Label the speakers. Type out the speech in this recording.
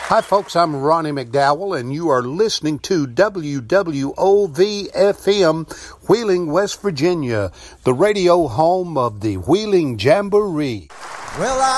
Speaker 1: Hi, folks. I'm Ronnie McDowell, and you are listening to WWOV-FM, Wheeling, West Virginia, the radio home of the Wheeling Jamboree.
Speaker 2: Well,